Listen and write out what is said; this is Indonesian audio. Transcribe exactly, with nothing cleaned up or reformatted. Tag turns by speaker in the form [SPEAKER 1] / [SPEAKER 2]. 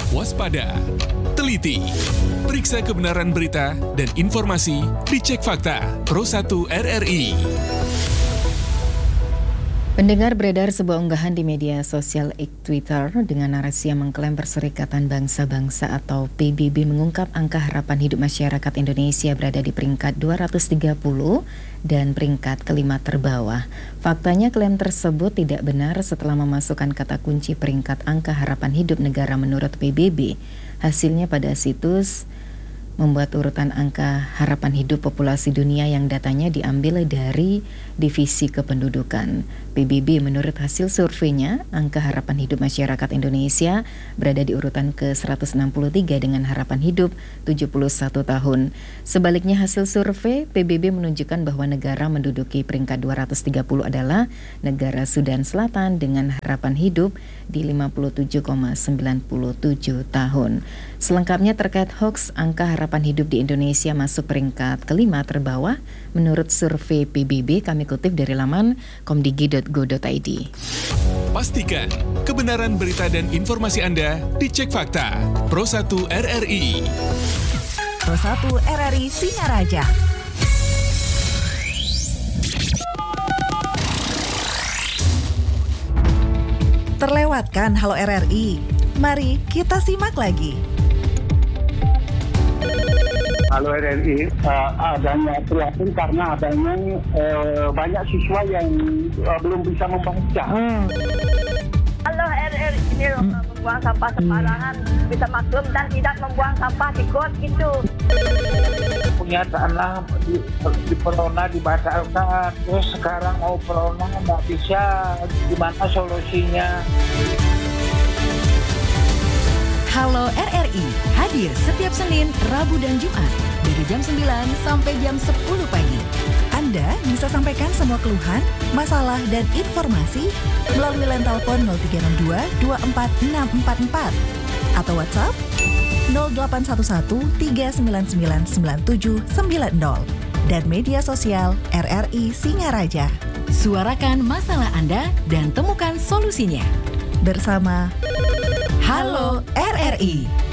[SPEAKER 1] waspada, teliti. Periksa kebenaran berita dan informasi di Cek Fakta Pro satu R R I.
[SPEAKER 2] Pendengar, beredar sebuah unggahan di media sosial X Twitter dengan narasi yang mengklaim Perserikatan Bangsa-Bangsa atau P B B mengungkap angka harapan hidup masyarakat Indonesia berada di peringkat dua ratus tiga puluh dan peringkat kelima terbawah. Faktanya klaim tersebut tidak benar setelah memasukkan kata kunci peringkat angka harapan hidup negara menurut P B B. Hasilnya pada situs membuat urutan angka harapan hidup populasi dunia yang datanya diambil dari divisi kependudukan. P B B menurut hasil surveinya, angka harapan hidup masyarakat Indonesia berada di urutan ke seratus enam puluh tiga dengan harapan hidup tujuh puluh satu tahun. Sebaliknya hasil survei P B B menunjukkan bahwa negara menduduki peringkat dua ratus tiga puluh adalah negara Sudan Selatan dengan harapan hidup di lima puluh tujuh koma sembilan tujuh tahun. Selengkapnya terkait hoax angka harapan hidup di Indonesia masuk peringkat kelima terbawah menurut survei P B B, kami kutip dari laman komdigi dot go dot i d.
[SPEAKER 1] Pastikan kebenaran berita dan informasi Anda di Cek Fakta Pro satu R R I.
[SPEAKER 3] Pro satu R R I Singaraja. Terlewatkan Halo R R I. Mari kita simak lagi.
[SPEAKER 4] Halo R R I, uh, adanya prihatin karena adanya uh, banyak siswa yang uh, belum bisa membaca.
[SPEAKER 5] Hmm. Halo R R I, ini loh, hmm. membuang sampah sembarangan, bisa maklum dan tidak membuang sampah di got gitu.
[SPEAKER 6] Kenyataanlah di, di Corona dibatalkan, terus sekarang mau Corona nggak bisa, gimana solusinya?
[SPEAKER 3] Halo R R I hadir setiap Senin, Rabu, dan Jumat dari jam sembilan sampai jam sepuluh pagi. Anda bisa sampaikan semua keluhan, masalah, dan informasi melalui line telepon nol tiga enam dua dua empat enam empat empat atau WhatsApp nol delapan satu satu tiga sembilan sembilan sembilan tujuh sembilan nol dan media sosial R R I Singaraja. Suarakan masalah Anda dan temukan solusinya bersama Halo R R I.